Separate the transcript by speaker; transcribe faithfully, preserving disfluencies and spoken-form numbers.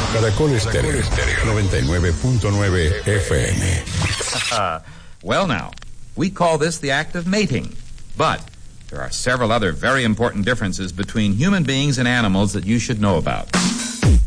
Speaker 1: Caracol Estéreo noventa y nueve punto nueve F M.
Speaker 2: Uh, well now, we call this the act of mating, but there are several other very important differences between human beings and animals that you should know about.